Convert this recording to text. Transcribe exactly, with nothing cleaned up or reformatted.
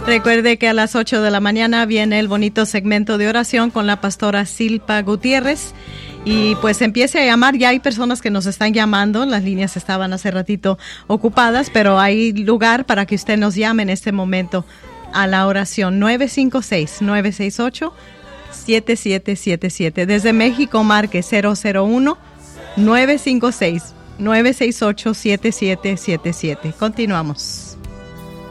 Recuerde que a las ocho de la mañana viene el bonito segmento de oración con la pastora Silpa Gutiérrez. Y pues empiece a llamar, ya hay personas que nos están llamando, las líneas estaban hace ratito ocupadas, pero hay lugar para que usted nos llame en este momento a la oración nueve cinco seis, nueve seis ocho, siete siete siete siete. Desde México marque cero cero uno, nueve cinco seis, nueve seis ocho, siete siete siete siete. Continuamos.